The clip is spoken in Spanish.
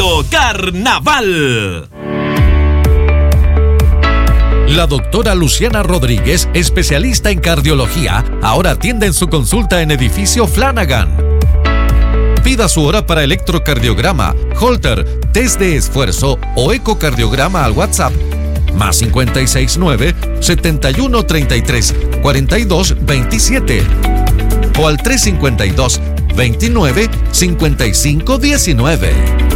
Radio Carnaval. La doctora Luciana Rodríguez, especialista en cardiología, ahora atiende en su consulta en Edificio Flanagan. Pida su hora para electrocardiograma, Holter, test de esfuerzo o ecocardiograma al WhatsApp más 569-7133-4227 o al 352-29-5519.